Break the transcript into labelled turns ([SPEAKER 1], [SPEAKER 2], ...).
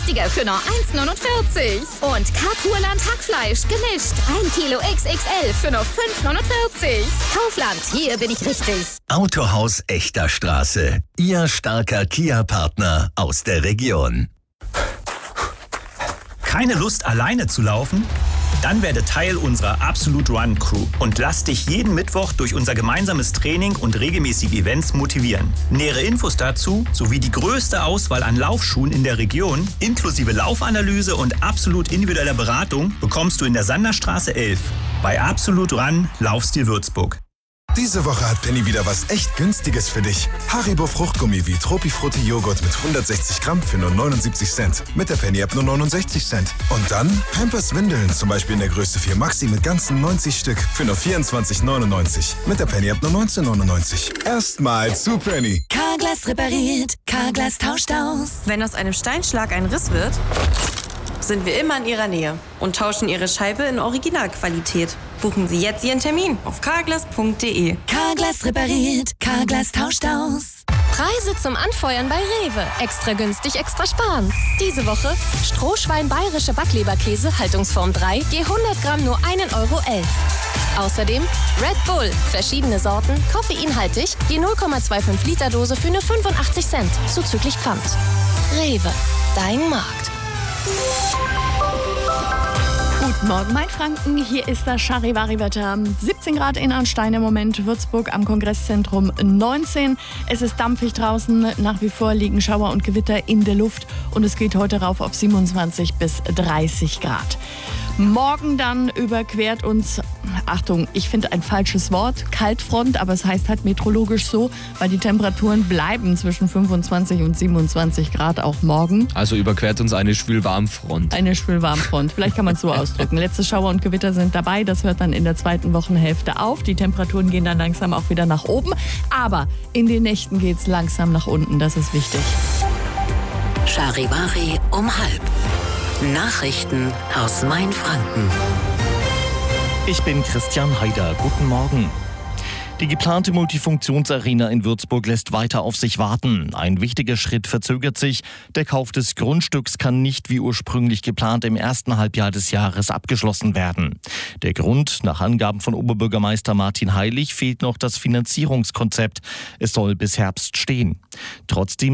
[SPEAKER 1] günstiger für nur 1,49. Und Carpurland Hackfleisch gemischt. 1 Kilo XXL für nur 5,49. Kaufland, hier bin ich richtig.
[SPEAKER 2] Autohaus Echter Straße. Ihr starker Kia-Partner aus der Region.
[SPEAKER 3] Keine Lust, alleine zu laufen? Dann werde Teil unserer Absolute Run Crew und lass dich jeden Mittwoch durch unser gemeinsames Training und regelmäßige Events motivieren. Nähere Infos dazu sowie die größte Auswahl an Laufschuhen in der Region, inklusive Laufanalyse und absolut individueller Beratung, bekommst du in der Sanderstraße 11. Bei Absolute Run Laufstil Würzburg.
[SPEAKER 4] Diese Woche hat Penny wieder was echt Günstiges für dich. Haribo Fruchtgummi wie Tropifrutti Joghurt mit 160 Gramm für nur 79 Cent. Mit der Penny-App nur 69 Cent. Und dann Pampers Windeln, zum Beispiel in der Größe 4 Maxi mit ganzen 90 Stück für nur 24,99. Mit der Penny-App nur 19,99. Erstmal zu Penny.
[SPEAKER 5] Carglass repariert, Carglass tauscht aus.
[SPEAKER 6] Wenn aus einem Steinschlag ein Riss wird, sind wir immer in Ihrer Nähe und tauschen Ihre Scheibe in Originalqualität. Buchen Sie jetzt Ihren Termin auf carglass.de.
[SPEAKER 5] Carglass repariert, Carglass tauscht aus.
[SPEAKER 7] Preise zum Anfeuern bei Rewe. Extra günstig, extra sparen. Diese Woche Strohschwein bayerische Backleberkäse, Haltungsform 3, je 100 Gramm nur 1,11 Euro. Außerdem Red Bull, verschiedene Sorten, koffeinhaltig, je 0,25 Liter Dose für nur 85 Cent, zuzüglich Pfand. Rewe, dein Markt.
[SPEAKER 8] Guten Morgen, Mainfranken. Hier ist das Charivari-Wetter. 17 Grad in Arnstein im Moment, Würzburg am Kongresszentrum 19. Es ist dampfig draußen, nach wie vor liegen Schauer und Gewitter in der Luft und es geht heute rauf auf 27 bis 30 Grad. Morgen dann überquert uns, Achtung, ich finde ein falsches Wort, Kaltfront, aber es heißt halt meteorologisch so, weil die Temperaturen bleiben zwischen 25 und 27 Grad auch morgen.
[SPEAKER 9] Also überquert uns eine Schwülwarmfront.
[SPEAKER 8] Eine Schwülwarmfront, vielleicht kann man es so ausdrücken. Letzte Schauer und Gewitter sind dabei, das hört dann in der zweiten Wochenhälfte auf. Die Temperaturen gehen dann langsam auch wieder nach oben, aber in den Nächten geht es langsam nach unten, das ist wichtig.
[SPEAKER 5] Charivari um 12:30. Nachrichten aus Mainfranken.
[SPEAKER 10] Ich bin Christian Haider. Guten Morgen. Die geplante Multifunktionsarena in Würzburg lässt weiter auf sich warten. Ein wichtiger Schritt verzögert sich. Der Kauf des Grundstücks kann nicht wie ursprünglich geplant im ersten Halbjahr des Jahres abgeschlossen werden. Der Grund, nach Angaben von Oberbürgermeister Martin Heilig, fehlt noch das Finanzierungskonzept. Es soll bis Herbst stehen. Trotzdem